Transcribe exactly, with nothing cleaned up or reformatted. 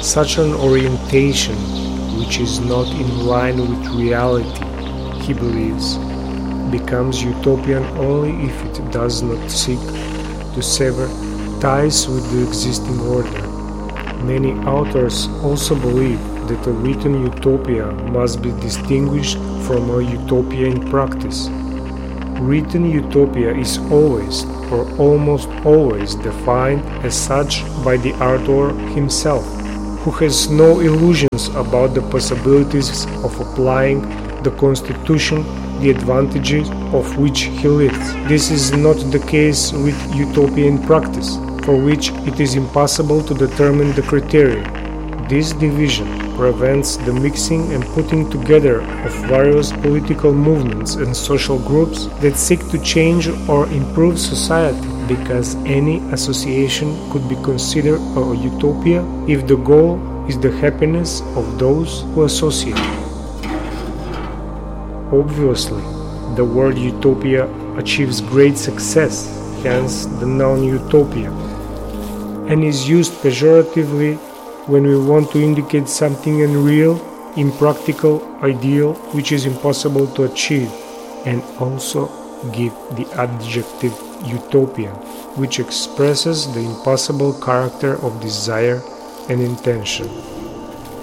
Such an orientation, which is not in line with reality, he believes, becomes utopian only if it does not seek to sever ties with the existing order. Many authors also believe that a written utopia must be distinguished from a utopia in practice. Written utopia is always, or almost always, defined as such by the author himself, who has no illusions about the possibilities of applying the Constitution, the advantages of which he lives. This is not the case with utopia in practice, for which it is impossible to determine the criteria. This division prevents the mixing and putting together of various political movements and social groups that seek to change or improve society, because any association could be considered a utopia if the goal is the happiness of those who associate. Obviously, the word utopia achieves great success, hence the noun utopia, and is used pejoratively when we want to indicate something unreal, impractical, ideal, which is impossible to achieve, and also give the adjective utopia, which expresses the impossible character of desire and intention.